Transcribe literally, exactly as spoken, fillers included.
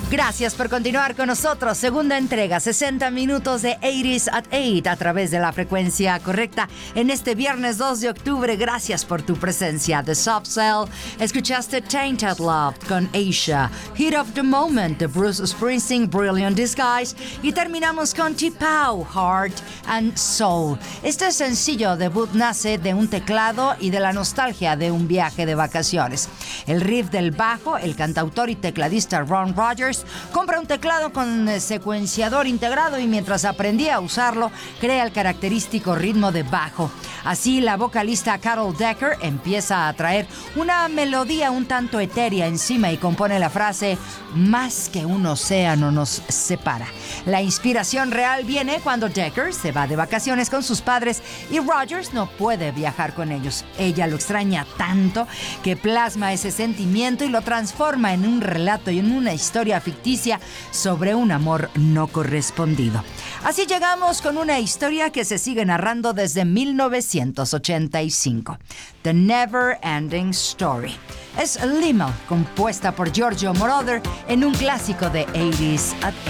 Gracias por continuar con nosotros. Segunda entrega, sesenta minutos de ochenta at ocho a través de la frecuencia correcta. En este viernes dos de octubre, gracias por tu presencia. The Soft Cell, escuchaste Tainted Love con Asia, Heat of the Moment de Bruce Springsteen, Brilliant Disguise, y terminamos con T-Pow, Heart and Soul. Este sencillo debut nace de un teclado y de la nostalgia de un viaje de vacaciones. El riff del bajo, el cantautor y tecladista Ron Rodgers compra un teclado con secuenciador integrado y mientras aprendía a usarlo, crea el característico ritmo de bajo. Así, la vocalista Carol Decker empieza a traer una melodía un tanto etérea encima y compone la frase "más que un océano nos separa". La inspiración real viene cuando Decker se va de vacaciones con sus padres y Rodgers no puede viajar con ellos. Ella lo extraña tanto que plasma ese sentimiento y lo transforma en un relato y en una historia ficticia sobre un amor no correspondido. Así llegamos con una historia que se sigue narrando desde mil novecientos ochenta y cinco. The Never Ending Story. Es Limo, compuesta por Giorgio Moroder en un clásico de ochenta at